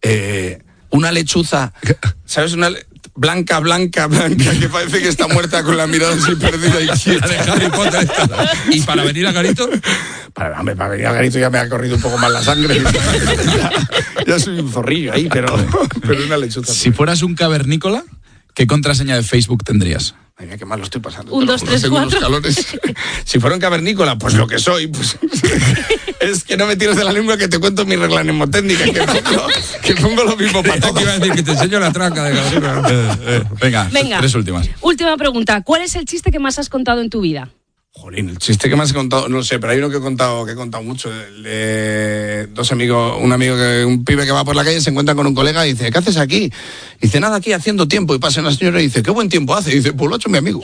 una lechuza, ¿sabes? Blanca, que parece que está muerta con la mirada así perdida y quieta. La de Harry Potter. ¿Y para venir a Garito? Para venir a Garito ya me ha corrido un poco más la sangre. ya soy un zorrillo ahí, pero una lechuza. Si fueras un cavernícola, ¿qué contraseña de Facebook tendrías? Ay, mira, qué mal lo estoy pasando. 1, 2, 3, 4. Si fuera un cavernícola, pues lo que soy, pues es que no me tires de la lengua que te cuento mi regla mnemotécnica, que pongo lo mismo para todo. Te iba a decir que te enseño la tranca de cavernícola. Venga, 3 últimas. Última pregunta. ¿Cuál es el chiste que más has contado en tu vida? Jolín, el chiste que más he contado, no sé, pero hay uno que he contado mucho. El de dos amigos, un pibe que va por la calle se encuentra con un colega y dice, ¿qué haces aquí? Y dice, nada, aquí haciendo tiempo. Y pasa una señora y dice, ¿qué buen tiempo hace? Y dice, pues lo ha hecho mi amigo.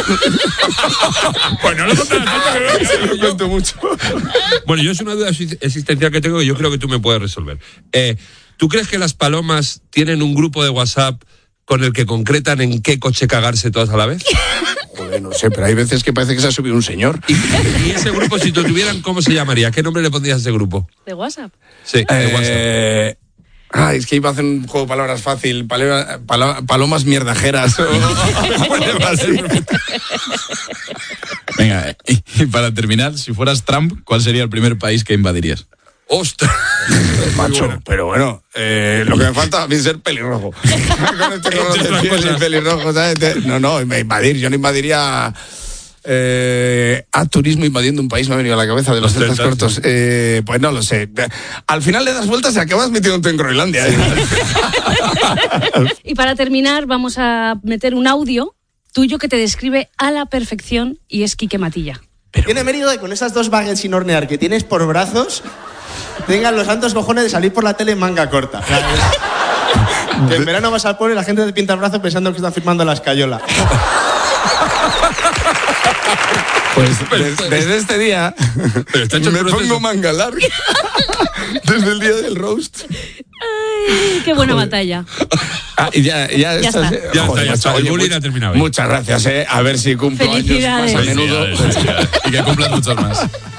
Pues no lo lo cuento mucho. Bueno, yo es una duda existencial que tengo y yo creo que tú me puedes resolver. ¿Tú crees que las palomas tienen un grupo de WhatsApp con el que concretan en qué coche cagarse todas a la vez? Joder, no sé, pero hay veces que parece que se ha subido un señor. ¿Y ese grupo, si lo tuvieran, cómo se llamaría? ¿Qué nombre le pondrías a ese grupo? ¿De WhatsApp? Sí, de WhatsApp. Es que iba a hacer un juego de palabras fácil. Palomas mierdajeras. Venga, y para terminar, si fueras Trump, ¿cuál sería el primer país que invadirías? ¡Ostras! Macho, pero bueno, lo que me falta a mí es ser pelirrojo. Con este color de piel y pelirrojo, ¿sabes? No, yo no invadiría a turismo invadiendo un país, me ha venido a la cabeza de los celtas cortos. Pues no lo sé. Al final le das vueltas y acabas metiéndote en Groenlandia. Y para terminar, vamos a meter un audio tuyo que te describe a la perfección y es Quique Matilla. Tiene mérito de con esas 2 baguettes sin hornear que tienes por brazos, tengan los santos cojones de salir por la tele en manga corta. Que en verano vas al pueblo y la gente te pinta el brazo pensando que están firmando la escayola. Pues desde este día me pongo manga larga. Desde el día del roast. Ay, qué buena batalla. Y ya está. Ya está. El bullying ha terminado. Muchas gracias, A ver si cumplo años más a menudo. Y que cumplan muchos más.